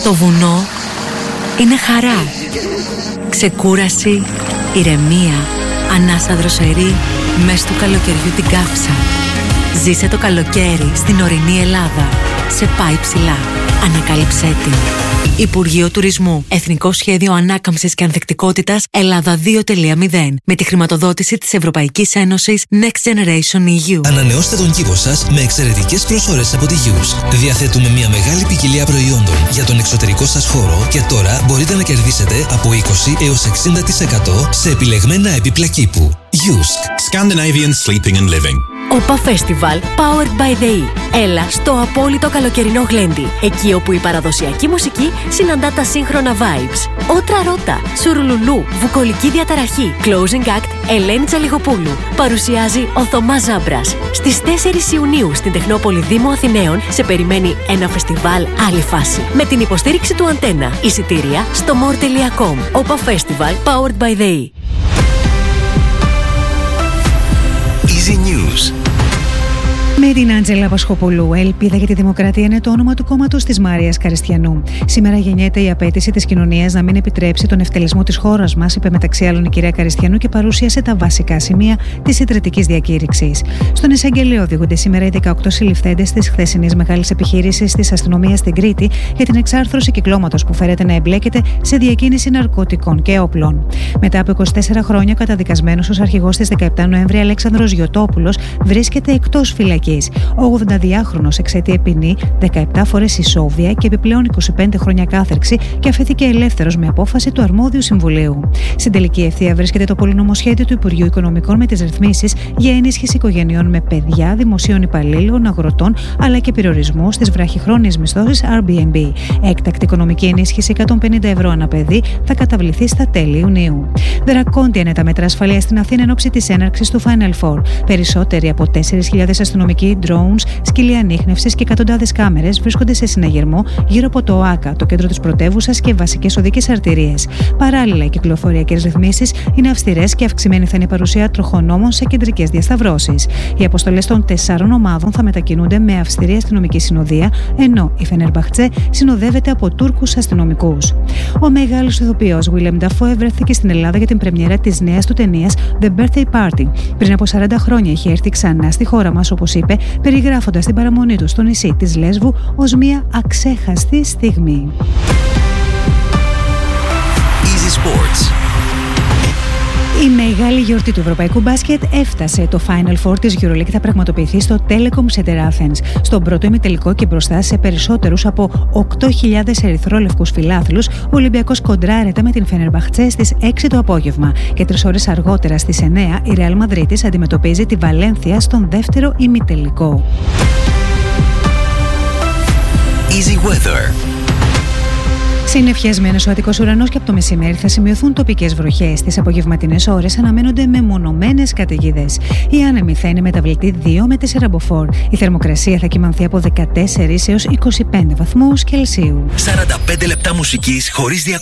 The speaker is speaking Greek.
Το βουνό είναι χαρά, ξεκούραση, ηρεμία, ανάσα δροσερή, μες του καλοκαιριού την κάψα. Ζήσε το καλοκαίρι στην ορεινή Ελλάδα. Σε πάει ψηλά. Ανακάλυψέ την. Υπουργείο Τουρισμού. Εθνικό Σχέδιο Ανάκαμψης και Ανθεκτικότητας Ελλάδα 2.0. Με τη χρηματοδότηση της Ευρωπαϊκής Ένωσης Next Generation EU. Ανανεώστε τον κήπο σας με εξαιρετικές προσφορές από τη Yusk. Διαθέτουμε μια μεγάλη ποικιλία προϊόντων για τον εξωτερικό σας χώρο και τώρα μπορείτε να κερδίσετε από 20 έως 60% σε επιλεγμένα έπιπλα κήπου. Yusk. Scandinavian Sleeping and Living. ΟΠΑ Festival Powered by the E. Έλα στο απόλυτο καλοκαιρινό γλέντι. Εκεί όπου η παραδοσιακή μουσική συναντά τα σύγχρονα vibes. Ότρα Ρώτα, Σουρουλουλού, Βουκολική Διαταραχή, Closing Act, Ελένη Τσαλιγοπούλου. Παρουσιάζει ο Θωμάς Ζάμπρας. Στις 4 Ιουνίου στην Τεχνόπολη Δήμου Αθηναίων σε περιμένει ένα φεστιβάλ άλλη φάση. Με την υποστήριξη του Αντένα. Εισιτήρια στο more.com. ΟΠΑ Festival Powered by the E. Easy News. Με την Άντζελα Πασχοπούλου, Ελπίδα για τη Δημοκρατία είναι το όνομα του κόμματος της Μάριας Καριστιανού. Σήμερα γεννιέται η απέτηση της κοινωνίας να μην επιτρέψει τον ευτελισμό της χώρας μας, είπε μεταξύ άλλων η κυρία Καριστιανού και παρουσίασε τα βασικά σημεία της ιδρυτικής διακήρυξης. Στον εισαγγελέα οδηγούνται σήμερα οι 18 συλληφθέντες της χθεσινής μεγάλης επιχείρησης της αστυνομίας στην Κρήτη για την εξάρθρωση κυκλώματος που φέρεται να εμπλέκεται σε διακίνηση ναρκωτικών και όπλων. Μετά από 24 χρόνια καταδικασμένος ως αρχηγός της 17 Νοέμβρη, Αλέξανδρος Γιωτόπουλος βρίσκεται εκτός φυλακής. Ο 82χρονος εξαιτεί ποινή 17 φορές ισόβια και επιπλέον 25 χρόνια κάθερξη και αφέθηκε ελεύθερος με απόφαση του αρμόδιου συμβουλίου. Στην τελική ευθεία βρίσκεται το πολυνομοσχέδιο του Υπουργείου Οικονομικών με τις ρυθμίσεις για ενίσχυση οικογενειών με παιδιά, δημοσίων υπαλλήλων, αγροτών αλλά και περιορισμό στις βραχυχρόνιες μισθώσεις Airbnb. Έκτακτη οικονομική ενίσχυση 150 ευρώ ανά παιδί θα καταβληθεί στα τέλη Ιουνίου. Δρακόντια είναι τα μέτρα ασφαλείας στην Αθήνα εν ώψη της έναρξης του Final Four. Περισσότεροι από 4.000 αστυνομικοί, drones, σκυλιά ανίχνευσης και εκατοντάδες κάμερες βρίσκονται σε συναγερμό γύρω από το ΟΑΚΑ, το κέντρο της πρωτεύουσας και βασικές οδικές αρτηρίες. Παράλληλα, οι κυκλοφοριακές ρυθμίσεις είναι αυστηρές και αυξημένη θα είναι η παρουσία τροχονόμων σε κεντρικές διασταυρώσεις. Οι αποστολές των 4 ομάδων θα μετακινούνται με αυστηρή αστυνομική συνοδεία, ενώ η Φενερμπαχτσέ συνοδεύεται από Τούρκους αστυνομικούς. Ο μεγάλος ηθοποιός Willem Dafoe βρέθηκε στην Ελλάδα για την πρεμιέρα της νέας του ταινίας The Birthday Party. Πριν από 40 χρόνια είχε έρθει ξανά στη χώρα μας, όπως είπε, περιγράφοντας την παραμονή του στο νησί της Λέσβου ως μια αξέχαστη στιγμή. Easy Sports. Η μεγάλη γιορτή του ευρωπαϊκού μπάσκετ έφτασε. Το Final Four της EuroLeague θα πραγματοποιηθεί στο Telecom Center Athens. Στον πρώτο ημιτελικό και μπροστά σε περισσότερους από 8.000 ερυθρόλευκους φιλάθλους, ο Ολυμπιακός κοντράρεται με την Φενερμπαχτσέ στις 6 το απόγευμα. Και 3 ώρες αργότερα στις 9 η Ρεάλ Μαδρίτης αντιμετωπίζει τη Βαλένθια στον δεύτερο ημιτελικό. Easy Weather. Συννεφιασμένος ο Αττικός ουρανός και από το μεσημέρι θα σημειωθούν τοπικές βροχές. Τις απογευματινές ώρες αναμένονται μεμονωμένες καταιγίδες. Η άνεμη θα είναι μεταβλητή 2 με 4 μποφόρ. Η θερμοκρασία θα κυμανθεί από 14 έως 25 βαθμούς Κελσίου. 45 λεπτά μουσικής χωρίς διακοπές.